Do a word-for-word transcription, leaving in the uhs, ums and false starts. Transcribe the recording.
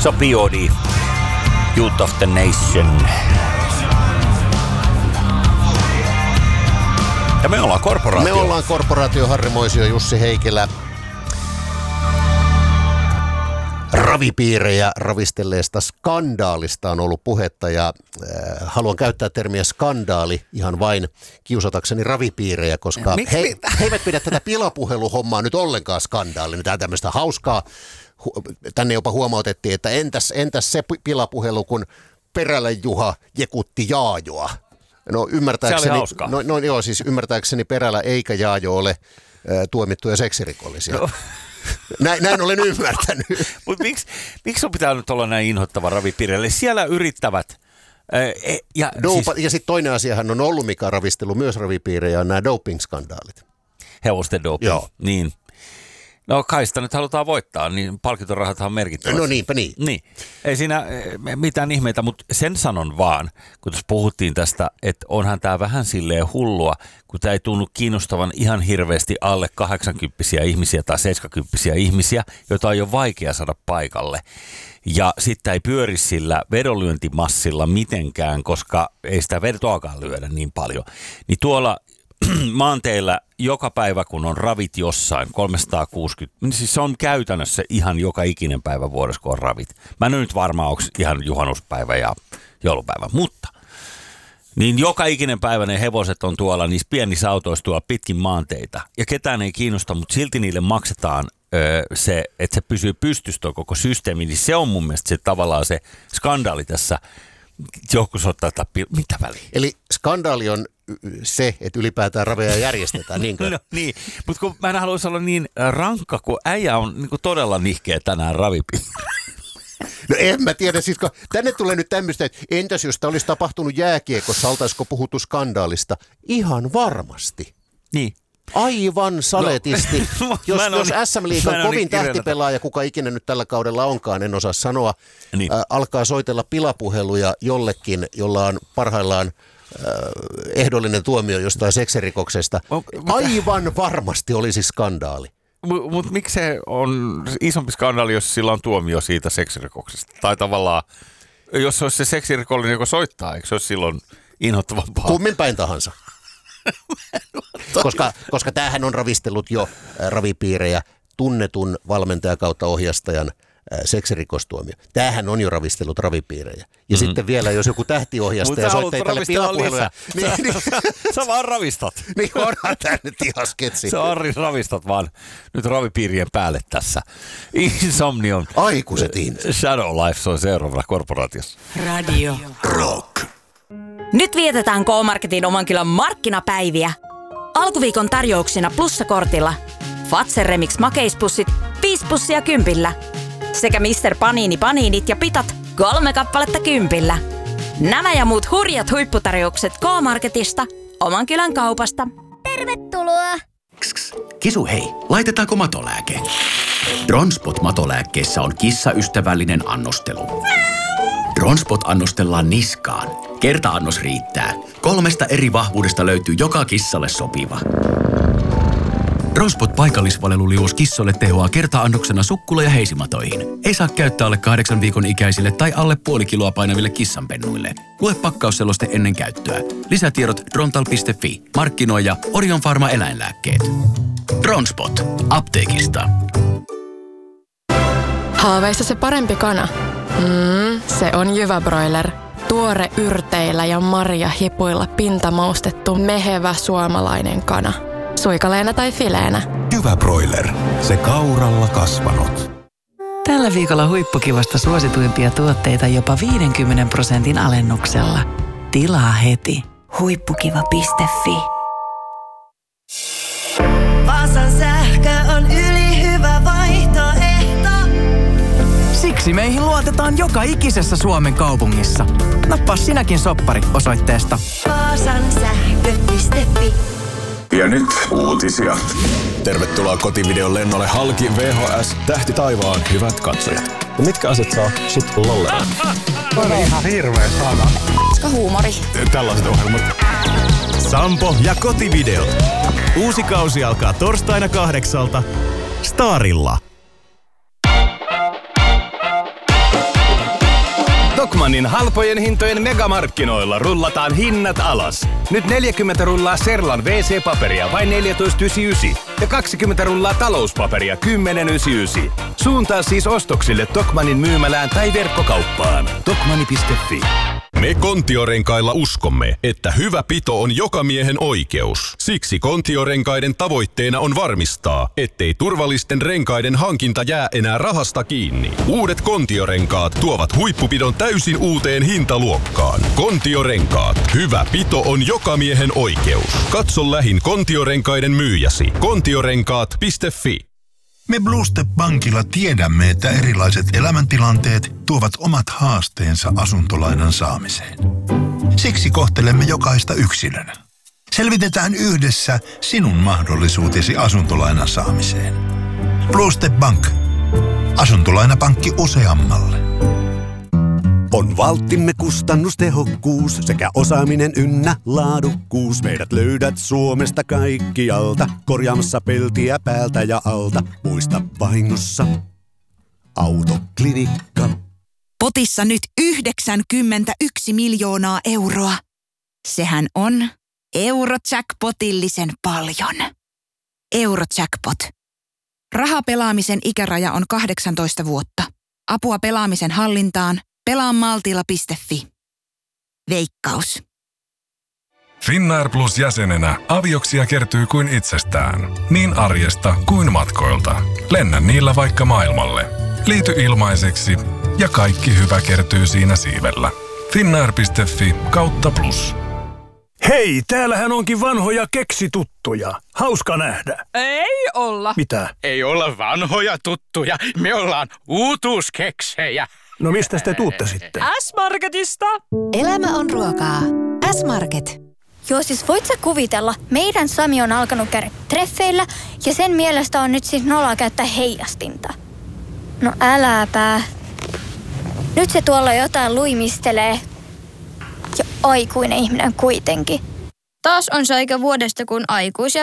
Se on P O D. Youth of the Nation. Ja me ollaan korporaatio. Me ollaan korporaatio, Harri Moisio, Jussi Heikelä. Ravipiirejä ravistelleesta skandaalista on ollut puhetta ja äh, haluan käyttää termiä skandaali ihan vain kiusatakseni ravipiirejä, koska he, he eivät pidä tätä pilapuheluhommaa nyt ollenkaan skandaalina. Tämä on tämmöistä hauskaa. Tänne jopa huomautettiin, että entäs, entäs se pilapuhelu, kun Perälän Juha jekutti Jaajoa. No ymmärtääkseni, no, no joo, siis ymmärtääkseni Perälä eikä Jaajo ole äh, tuomittuja seksirikollisia. No. Näin, näin olen ymmärtänyt. Mutta miksi, miksi sun pitää nyt olla näin inhottava ravipiireille? Siellä yrittävät. Ää, ja Dopa, siis, ja sitten toinen asiahan on ollut, mikä on ravistellut myös ravipiirejä, on nämä doping-skandaalit. Hevosten doping. Joo. Niin. No kai sitä nyt halutaan voittaa, niin palkintorahathan on merkittävät. No niinpä niin. Niin. Ei siinä mitään ihmeitä, mutta sen sanon vaan, kun tuossa puhuttiin tästä, että onhan tämä vähän silleen hullua, kun tämä ei tunnu kiinnostavan ihan hirveästi alle kahdeksankymppisiä ihmisiä tai seitsemänkymppisiä ihmisiä, joita on jo vaikea saada paikalle. Ja sitten ei pyöri sillä vedonlyöntimassilla mitenkään, koska ei sitä vetoakaan lyödä niin paljon. Niin tuolla maanteillä joka päivä, kun on ravit jossain, kolmesataakuusikymmentä, niin siis se on käytännössä ihan joka ikinen päivä vuodessa, kun on ravit. Mä en ole nyt varma, onko ihan juhannuspäivä ja joulupäivä, mutta niin joka ikinen päivä ne hevoset on tuolla niissä pienissä autoissa tuolla pitkin maanteita. Ja ketään ei kiinnosta, mutta silti niille maksetaan öö, se, että se pysyy pystyssä tuo koko systeemi. Niin se on mun mielestä se tavallaan se skandaali tässä. Joku soittaa, että mitä väliä? Eli skandaali on se, että ylipäätään raveja järjestetään, niinkö? No niin, mutta kun mä en haluaisi olla niin rankka, kun äijä on niin kuin todella nihkeä tänään ravipiirillä. No en mä tiedä, siis kun tänne tulee nyt tämmöistä, että entäs jos tämä olisi tapahtunut jääkiekossa, oltaisiko puhuttu skandaalista? Ihan varmasti. Niin. Aivan saletisti. No, jos jos niin, S M-liigan kovin niin tähtipelaaja, kuka ikinä nyt tällä kaudella onkaan, en osaa sanoa, niin. ä, alkaa soitella pilapuheluja jollekin, jolla on parhaillaan äh, ehdollinen tuomio jostain seksirikoksesta. O, Aivan varmasti olisi skandaali. Mutta mut miksi se on isompi skandaali, jos sillä on tuomio siitä seksirikoksesta? Tai tavallaan, jos se olisi se seksirikollinen, joka soittaa, eikö se olisi silloin inhottavampaa? Kummin päin tahansa. koska, koska tämähän on ravistellut jo äh, ravipiirejä tunnetun valmentaja kautta ohjastajan äh, seksirikostuomio. Tämähän on jo ravistellut ravipiirejä. Ja mm-hmm. sitten vielä, jos joku tähtiohjastaja soittaa tälle pilapuheluja. Niin, niin, sä vaan ravistat. Niin onhan tämä nyt ihan sketsi. Sä Arri ravistat vaan nyt ravipiirien päälle tässä. Insomnion. Aikuiset ihmiset. Shadow Life, se on seuraavana korporaatiossa. Radio Rock. Nyt vietetään K-Marketin oman kylän markkinapäiviä. Alkuviikon tarjouksina plussakortilla Fazer Remix makeispussit viisi pussia kympillä sekä mister Panini paniinit ja pitat kolme kappaletta kympillä. Nämä ja muut hurjat huipputarjoukset K-Marketista, oman kylän kaupasta. Tervetuloa! Kss, kisu hei, laitetaanko matolääke? Dronspot-matolääkkeessä on kissaystävällinen annostelu. Dronspot annostellaan niskaan. Kerta-annos riittää. Kolmesta eri vahvuudesta löytyy joka kissalle sopiva. Dronspot paikallisvaleluliuos kissoille tehoaa kerta-annoksena sukkula- ja heisimatoihin. Ei saa käyttää alle kahdeksan viikon ikäisille tai alle puoli kiloa painaville kissanpennuille. Lue pakkausseloste ennen käyttöä. Lisätiedot drontal piste fi. Markkinoija Orion Pharma eläinlääkkeet. Dronspot. Apteekista. Haaveissa se parempi kana. Mm, se on Jyvä Broiler. Tuore yrteillä ja marjahipuilla pintamaustettu mehevä suomalainen kana. Suikaleena tai fileenä. Jyvä Broiler. Se kauralla kasvanut. Tällä viikolla huippukivasta suosituimpia tuotteita jopa viidenkymmenen prosentin alennuksella. Tilaa heti. huippukiva piste fi. Vaasan sähkö on ylihyvä vaihtoehto. Siksi meihin luotetaan joka ikisessä Suomen kaupungissa. Nappaa sinäkin soppari osoitteesta vaasan sähkö piste fi. Ja nyt uutisia. Tervetuloa kotivideon lennolle halki V H S Tähti taivaan, hyvät katsojat. Ja mitkä asiat saa sit lollella? On ihan hirveä sana. Koska huumori. Tällaiset ohjelmat. Sampo ja kotivideot. Uusi kausi alkaa torstaina kahdeksalta Starilla. Tokmannin halpojen hintojen megamarkkinoilla rullataan hinnat alas. Nyt neljäkymmentä rullaa Serlan wee see-paperia vain neljätoista yhdeksänkymmentäyhdeksän ja kaksikymmentä rullaa talouspaperia kymmenen yhdeksänkymmentäyhdeksän. Suuntaa siis ostoksille Tokmannin myymälään tai verkkokauppaan. Tokmanni piste fi. Me Kontiorenkailla uskomme, että hyvä pito on jokamiehen oikeus. Siksi Kontiorenkaiden tavoitteena on varmistaa, ettei turvallisten renkaiden hankinta jää enää rahasta kiinni. Uudet Kontiorenkaat tuovat huippupidon täysin uuteen hintaluokkaan. Kontiorenkaat. Hyvä pito on jokamiehen oikeus. Katso lähin Kontiorenkaiden myyjäsi. kontiorenkaat piste fi. Me Blue Step Bankilla tiedämme, että erilaiset elämäntilanteet tuovat omat haasteensa asuntolainan saamiseen. Siksi kohtelemme jokaista yksilönä. Selvitetään yhdessä sinun mahdollisuutesi asuntolainan saamiseen. Blue Step Bank. Asuntolainapankki useammalle. On valttimme kustannustehokkuus sekä osaaminen ynnä laadukkuus. Meidät löydät Suomesta kaikkialta, korjaamassa peltiä päältä ja alta. Muista vahingossa Autoklinikka. Potissa nyt yhdeksänkymmentäyksi miljoonaa euroa. Sehän on Eurojackpotillisen paljon. Eurojackpot. Rahapelaamisen ikäraja on kahdeksantoista vuotta. Apua pelaamisen hallintaan. pelaa maltilla piste fi. Veikkaus. Finnair Plus jäsenenä avioksia kertyy kuin itsestään. Niin arjesta kuin matkoilta. Lennä niillä vaikka maailmalle. Liity ilmaiseksi ja kaikki hyvä kertyy siinä siivellä. Finnair piste fi kautta plus. Hei, täällähän onkin vanhoja keksituttuja. Hauska nähdä. Ei olla. Mitä? Ei olla vanhoja tuttuja. Me ollaan uutuuskeksejä. No mistä te tuutte sitten? S-Marketista. Elämä on ruokaa. S-Market. Joo, siis voit sä kuvitella, meidän Sami on alkanut käydä treffeillä ja sen mielestä on nyt siis nolla käyttää heijastinta. No äläpä. Nyt se tuolla jotain luimistelee. Ja aikuinen ihminen kuitenkin. Taas on se aika vuodesta, kun aikuisia